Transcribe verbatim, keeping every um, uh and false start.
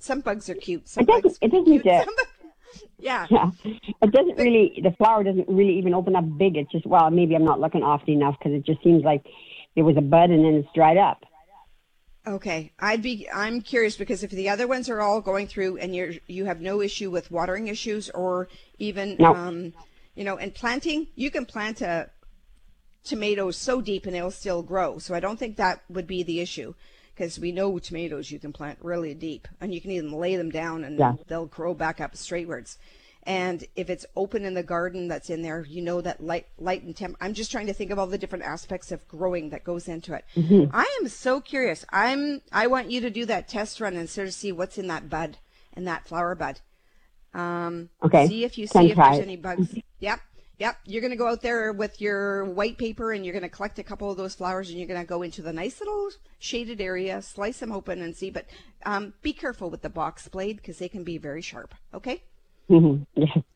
some bugs are cute. Some It doesn't. bugs It are doesn't. cute. Uh, Some bugs, yeah. yeah. It doesn't But, really. The flower doesn't really even open up big. It's just well, maybe I'm not looking often enough because it just seems like there was a bud and then it's dried up. okay, I'd be. I'm curious because if the other ones are all going through and you're you have no issue with watering issues or even No. um, you know, and planting, you can plant a tomatoes so deep and they'll still grow. So I don't think that would be the issue because we know tomatoes you can plant really deep and you can even lay them down Yeah. and they'll grow back up straightwards. And if it's open in the garden that's in there, you know that light, light and temp. I'm just trying to think of all the different aspects of growing that goes into it. Hmm. I am so curious. I'm. I want you to do that test run and sort of see what's in that bud, in that flower bud. Um, Okay. see if you Can see if try there's it. any bugs. Yep. Yep. You're going to go out there with your white paper and you're going to collect a couple of those flowers and you're going to go into the nice little shaded area, slice them open and see. But um, be careful with the box blade because they can be very sharp. Okay? Hmm. Yes.